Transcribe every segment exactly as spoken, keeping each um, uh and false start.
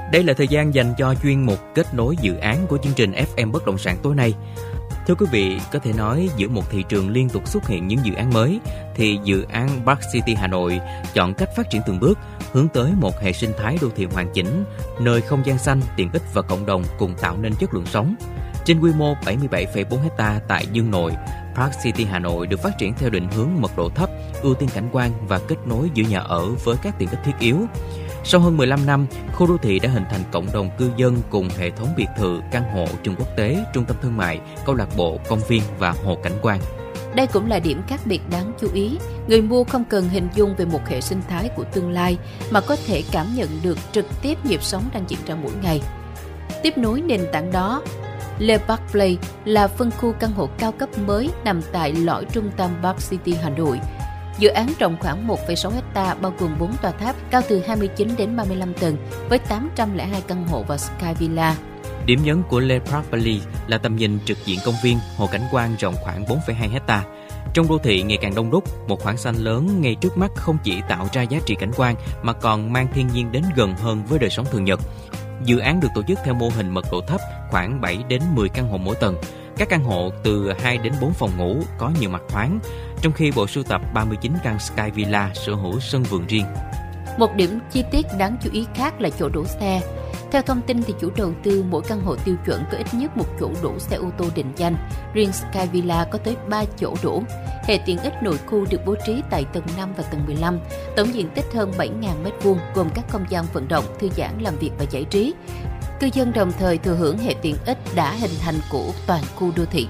Đây là thời gian dành cho chuyên mục kết nối dự án của chương trình ép em Bất động sản tối nay. Thưa quý vị, có thể nói giữa một thị trường liên tục xuất hiện những dự án mới, thì dự án Park City Hà Nội chọn cách phát triển từng bước, hướng tới một hệ sinh thái đô thị hoàn chỉnh, nơi không gian xanh, tiện ích và cộng đồng cùng tạo nên chất lượng sống. Trên quy mô bảy mươi bảy phẩy bốn héc ta tại Dương Nội, Park City Hà Nội được phát triển theo định hướng mật độ thấp, ưu tiên cảnh quan và kết nối giữa nhà ở với các tiện ích thiết yếu. Sau hơn mười lăm năm, khu đô thị đã hình thành cộng đồng cư dân cùng hệ thống biệt thự, căn hộ, trường quốc tế, trung tâm thương mại, câu lạc bộ, công viên và hồ cảnh quan. Đây cũng là điểm khác biệt đáng chú ý. Người mua không cần hình dung về một hệ sinh thái của tương lai mà có thể cảm nhận được trực tiếp nhịp sống đang diễn ra mỗi ngày. Tiếp nối nền tảng đó, Le Parc Place là phân khu căn hộ cao cấp mới nằm tại lõi trung tâm Park City Hà Nội. Dự án rộng khoảng một phẩy sáu héc ta bao gồm bốn tòa tháp cao từ hai mươi chín đến ba mươi lăm tầng với tám trăm lẻ hai căn hộ và Sky Villa. Điểm nhấn của Le Parc Place là tầm nhìn trực diện công viên, hồ cảnh quan rộng khoảng bốn phẩy hai héc ta. Trong đô thị ngày càng đông đúc, một khoảng xanh lớn ngay trước mắt không chỉ tạo ra giá trị cảnh quan mà còn mang thiên nhiên đến gần hơn với đời sống thường nhật. Dự án được tổ chức theo mô hình mật độ thấp, khoảng bảy đến mười căn hộ mỗi tầng. Các căn hộ từ hai đến bốn phòng ngủ có nhiều mặt thoáng, trong khi bộ sưu tập ba mươi chín căn Sky Villa sở hữu sân vườn riêng. Một điểm chi tiết đáng chú ý khác là chỗ đỗ xe. Theo thông tin thì chủ đầu tư mỗi căn hộ tiêu chuẩn có ít nhất một chỗ đỗ xe ô tô định danh. Riêng Sky Villa có tới ba chỗ đỗ. Hệ tiện ích nội khu được bố trí tại tầng năm và tầng mười lăm, tổng diện tích hơn bảy nghìn mét vuông gồm các không gian vận động, thư giãn, làm việc và giải trí. Cư dân đồng thời thừa hưởng hệ tiện ích đã hình thành của toàn khu đô thị.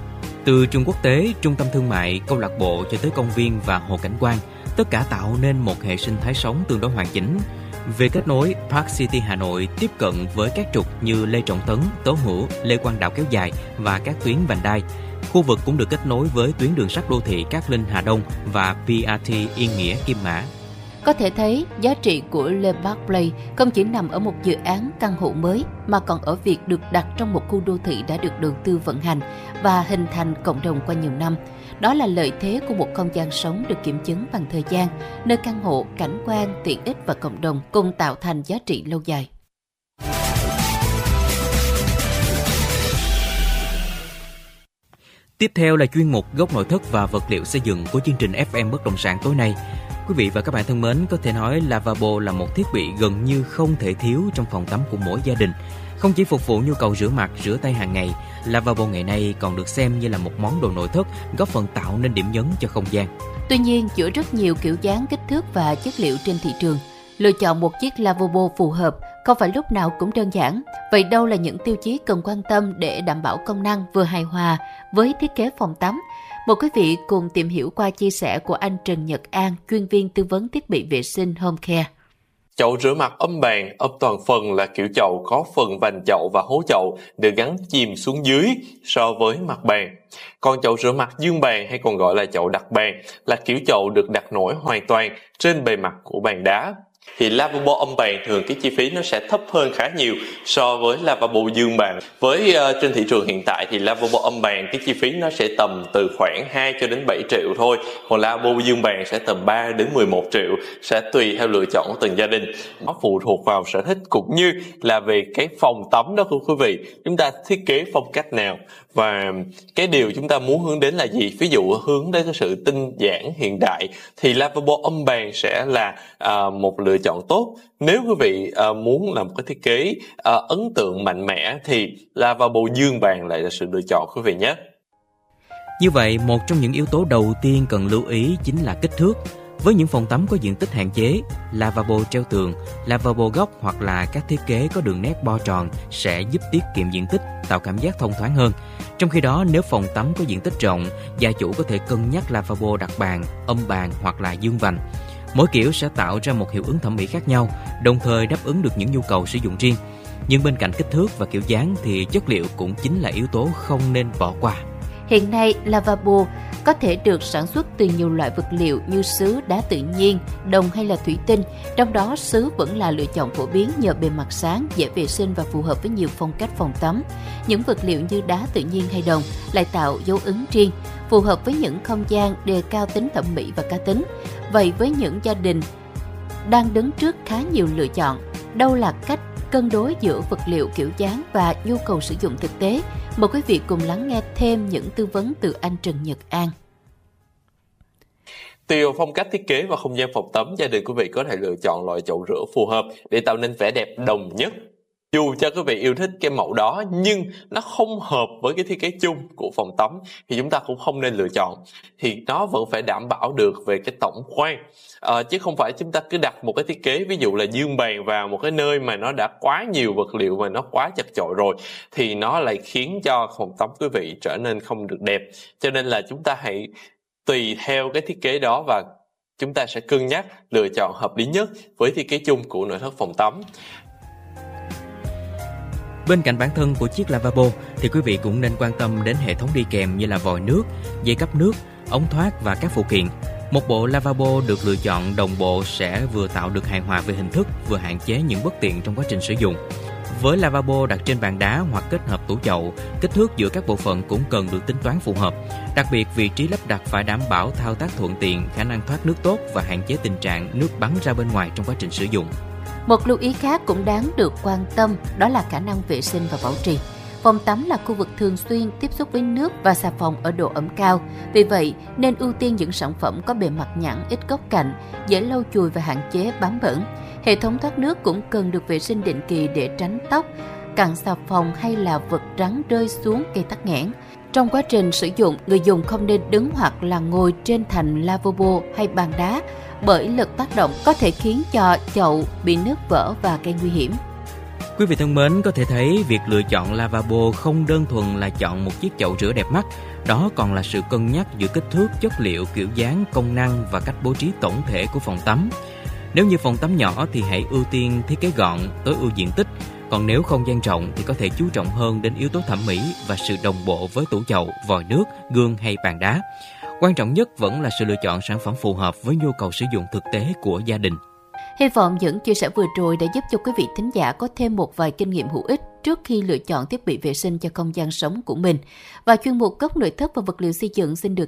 Từ trường quốc tế, trung tâm thương mại, câu lạc bộ cho tới công viên và hồ cảnh quan, tất cả tạo nên một hệ sinh thái sống tương đối hoàn chỉnh. Về kết nối, Park City Hà Nội tiếp cận với các trục như Lê Trọng Tấn, Tố Hữu, Lê Quang Đạo kéo dài và các tuyến vành đai. Khu vực cũng được kết nối với tuyến đường sắt đô thị Cát Linh Hà Đông và pê rờ tê Yên Nghĩa Kim Mã. Có thể thấy, giá trị của Le Parc Place không chỉ nằm ở một dự án căn hộ mới mà còn ở việc được đặt trong một khu đô thị đã được đầu tư vận hành và hình thành cộng đồng qua nhiều năm. Đó là lợi thế của một không gian sống được kiểm chứng bằng thời gian, nơi căn hộ, cảnh quan, tiện ích và cộng đồng cùng tạo thành giá trị lâu dài. Tiếp theo là chuyên mục góc nội thất và vật liệu xây dựng của chương trình ép em Bất động sản tối nay. Quý vị và các bạn thân mến, có thể nói lavabo là một thiết bị gần như không thể thiếu trong phòng tắm của mỗi gia đình. Không chỉ phục vụ nhu cầu rửa mặt, rửa tay hàng ngày, lavabo ngày nay còn được xem như là một món đồ nội thất góp phần tạo nên điểm nhấn cho không gian. Tuy nhiên, giữa rất nhiều kiểu dáng, kích thước và chất liệu trên thị trường, lựa chọn một chiếc lavabo phù hợp không phải lúc nào cũng đơn giản. Vậy đâu là những tiêu chí cần quan tâm để đảm bảo công năng vừa hài hòa với thiết kế phòng tắm? Mời quý vị cùng tìm hiểu qua chia sẻ của anh Trần Nhật An, chuyên viên tư vấn thiết bị vệ sinh Home Care. Chậu rửa mặt ấm bàn, ấm toàn phần là kiểu chậu có phần vành chậu và hố chậu được gắn chìm xuống dưới so với mặt bàn. Còn chậu rửa mặt dương bàn hay còn gọi là chậu đặt bàn là kiểu chậu được đặt nổi hoàn toàn trên bề mặt của bàn đá. Thì lavabo âm bàn thường cái chi phí nó sẽ thấp hơn khá nhiều so với lavabo dương bàn. Với uh, trên thị trường hiện tại thì lavabo âm bàn cái chi phí nó sẽ tầm từ khoảng hai cho đến bảy triệu thôi. Còn lavabo dương bàn sẽ tầm ba đến mười một triệu, sẽ tùy theo lựa chọn của từng gia đình. Nó phụ thuộc vào sở thích cũng như là về cái phòng tắm đó của quý vị. Chúng ta thiết kế phong cách nào và cái điều chúng ta muốn hướng đến là gì? Ví dụ hướng đến cái sự tinh giản hiện đại thì lavabo âm bàn sẽ là uh, một lựa chọn tốt. Nếu quý vị uh, muốn làm cái thiết kế uh, ấn tượng mạnh mẽ thì lavabo dương bàn lại là sự lựa chọn quý vị nhé. Như vậy, một trong những yếu tố đầu tiên cần lưu ý chính là kích thước. Với những phòng tắm có diện tích hạn chế, lavabo treo tường, lavabo góc hoặc là các thiết kế có đường nét bo tròn sẽ giúp tiết kiệm diện tích, tạo cảm giác thông thoáng hơn. Trong khi đó, nếu phòng tắm có diện tích rộng, gia chủ có thể cân nhắc lavabo đặt bàn, âm bàn hoặc là dương vành. Mỗi kiểu sẽ tạo ra một hiệu ứng thẩm mỹ khác nhau, đồng thời đáp ứng được những nhu cầu sử dụng riêng. Nhưng bên cạnh kích thước và kiểu dáng thì chất liệu cũng chính là yếu tố không nên bỏ qua. Hiện nay, lavabo có thể được sản xuất từ nhiều loại vật liệu như sứ, đá tự nhiên, đồng hay là thủy tinh. Trong đó, sứ vẫn là lựa chọn phổ biến nhờ bề mặt sáng, dễ vệ sinh và phù hợp với nhiều phong cách phòng tắm. Những vật liệu như đá tự nhiên hay đồng lại tạo dấu ấn riêng, phù hợp với những không gian đề cao tính thẩm mỹ và cá tính. Vậy với những gia đình đang đứng trước khá nhiều lựa chọn, đâu là cách cân đối giữa vật liệu kiểu dáng và nhu cầu sử dụng thực tế. Mời quý vị cùng lắng nghe thêm những tư vấn từ anh Trần Nhật An. Tùy vào phong cách thiết kế và không gian phòng tắm, gia đình quý vị có thể lựa chọn loại chậu rửa phù hợp để tạo nên vẻ đẹp đồng nhất. Dù cho quý vị yêu thích cái mẫu đó nhưng nó không hợp với cái thiết kế chung của phòng tắm thì chúng ta cũng không nên lựa chọn. Thì nó vẫn phải đảm bảo được về cái tổng quan. À, chứ không phải chúng ta cứ đặt một cái thiết kế ví dụ là giường bàn vào một cái nơi mà nó đã quá nhiều vật liệu và nó quá chật chội rồi thì nó lại khiến cho phòng tắm quý vị trở nên không được đẹp. Cho nên là chúng ta hãy tùy theo cái thiết kế đó và chúng ta sẽ cân nhắc lựa chọn hợp lý nhất với thiết kế chung của nội thất phòng tắm. Bên cạnh bản thân của chiếc lavabo thì quý vị cũng nên quan tâm đến hệ thống đi kèm như là vòi nước, dây cấp nước, ống thoát và các phụ kiện. Một bộ lavabo được lựa chọn đồng bộ sẽ vừa tạo được hài hòa về hình thức, vừa hạn chế những bất tiện trong quá trình sử dụng. Với lavabo đặt trên bàn đá hoặc kết hợp tủ chậu, kích thước giữa các bộ phận cũng cần được tính toán phù hợp. Đặc biệt, vị trí lắp đặt phải đảm bảo thao tác thuận tiện, khả năng thoát nước tốt và hạn chế tình trạng nước bắn ra bên ngoài trong quá trình sử dụng. Một lưu ý khác cũng đáng được quan tâm đó là khả năng vệ sinh và bảo trì. Phòng tắm là khu vực thường xuyên tiếp xúc với nước và xà phòng ở độ ẩm cao. Vì vậy, nên ưu tiên những sản phẩm có bề mặt nhẵn, ít góc cạnh, dễ lau chùi và hạn chế bám bẩn. Hệ thống thoát nước cũng cần được vệ sinh định kỳ để tránh tóc, cặn xà phòng hay là vật rắn rơi xuống gây tắc nghẽn. Trong quá trình sử dụng, người dùng không nên đứng hoặc là ngồi trên thành lavabo hay bàn đá bởi lực tác động có thể khiến cho chậu bị nứt vỡ và gây nguy hiểm. Quý vị thân mến, có thể thấy việc lựa chọn lavabo không đơn thuần là chọn một chiếc chậu rửa đẹp mắt, đó còn là sự cân nhắc giữa kích thước, chất liệu, kiểu dáng, công năng và cách bố trí tổng thể của phòng tắm. Nếu như phòng tắm nhỏ thì hãy ưu tiên thiết kế gọn, tối ưu diện tích. Còn nếu không gian rộng thì có thể chú trọng hơn đến yếu tố thẩm mỹ và sự đồng bộ với tủ chậu, vòi nước, gương hay bàn đá. Quan trọng nhất vẫn là sự lựa chọn sản phẩm phù hợp với nhu cầu sử dụng thực tế của gia đình. Hy vọng những chia sẻ vừa rồi đã giúp cho quý vị thính giả có thêm một vài kinh nghiệm hữu ích trước khi lựa chọn thiết bị vệ sinh cho không gian sống của mình. Và chuyên mục Góc nội thất và vật liệu xây dựng xin được